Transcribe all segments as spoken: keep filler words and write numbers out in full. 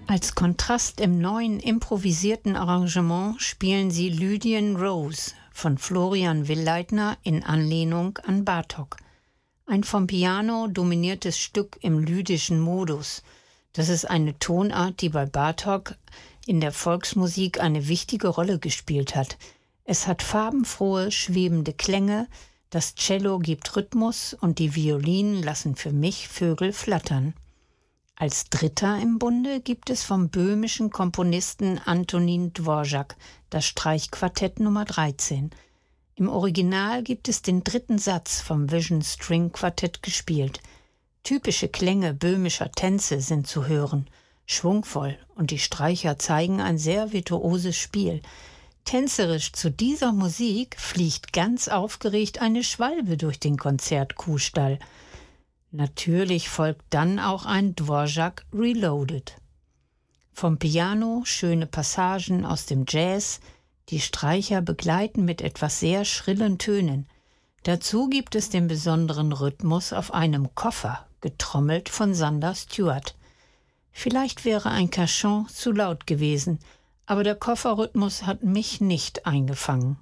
Als Kontrast im neuen improvisierten Arrangement spielen sie Lydian Rose von Florian Willeitner in Anlehnung an Bartók. Ein vom Piano dominiertes Stück im lydischen Modus. Das ist eine Tonart, die bei Bartók in der Volksmusik eine wichtige Rolle gespielt hat. Es hat farbenfrohe, schwebende Klänge, das Cello gibt Rhythmus und die Violinen lassen für mich Vögel flattern. Als Dritter im Bunde gibt es vom böhmischen Komponisten Antonín Dvořák das Streichquartett Nummer dreizehn. Im Original gibt es den dritten Satz vom Vision String Quartett gespielt. Typische Klänge böhmischer Tänze sind zu hören, schwungvoll, und die Streicher zeigen ein sehr virtuoses Spiel. Tänzerisch zu dieser Musik fliegt ganz aufgeregt eine Schwalbe durch den Konzertkuhstall. Natürlich folgt dann auch ein Dvořák Reloaded. Vom Piano schöne Passagen aus dem Jazz, die Streicher begleiten mit etwas sehr schrillen Tönen. Dazu gibt es den besonderen Rhythmus auf einem Koffer, getrommelt von Sander Stewart. Vielleicht wäre ein Cajón zu laut gewesen, aber der Kofferrhythmus hat mich nicht eingefangen.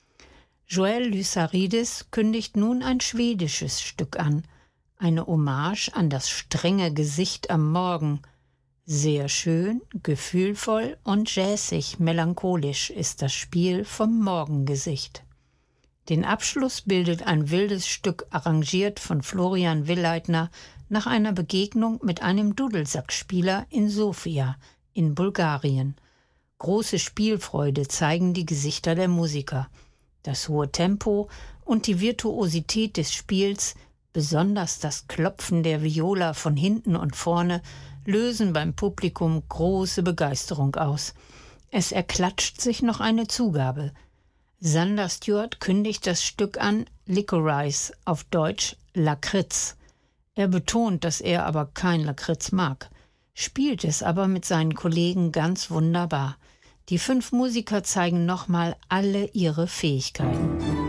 Joël Lyssarides kündigt nun ein schwedisches Stück an, eine Hommage an das strenge Gesicht am Morgen. Sehr schön, gefühlvoll und jazzig melancholisch ist das Spiel vom Morgengesicht. Den Abschluss bildet ein wildes Stück, arrangiert von Florian Willeitner nach einer Begegnung mit einem Dudelsackspieler in Sofia in Bulgarien. Große Spielfreude zeigen die Gesichter der Musiker. Das hohe Tempo und die Virtuosität des Spiels, besonders das Klopfen der Viola von hinten und vorne, lösen beim Publikum große Begeisterung aus. Es erklatscht sich noch eine Zugabe. Sander Stewart kündigt das Stück an, Licorice, auf Deutsch Lakritz. Er betont, dass er aber kein Lakritz mag, spielt es aber mit seinen Kollegen ganz wunderbar. Die fünf Musiker zeigen nochmal alle ihre Fähigkeiten.